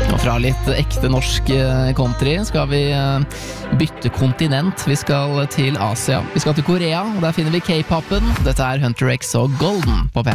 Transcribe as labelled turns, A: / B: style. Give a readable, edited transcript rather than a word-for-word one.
A: Og fra litt ekte norsk country skal vi bytte kontinent. Vi skal til Asia. Vi skal til Korea, og der finner vi K-popen. Dette er Hunter X og Golden på P3.